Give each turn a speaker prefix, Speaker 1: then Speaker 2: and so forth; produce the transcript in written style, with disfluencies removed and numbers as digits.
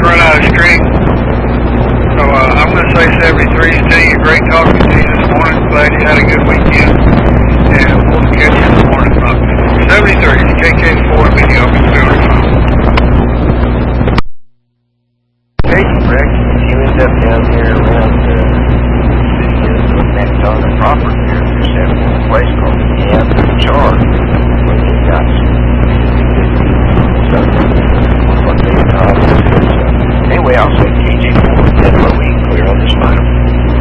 Speaker 1: run out of string. So I'm going to say 73. Steve, great talking to you this morning. Glad you had a good weekend. And we'll catch you in the morning. 73, KK4 video.
Speaker 2: Hey, Rex, you end up down here around next on the property here, just having a place called the Camp and Charge, where they got some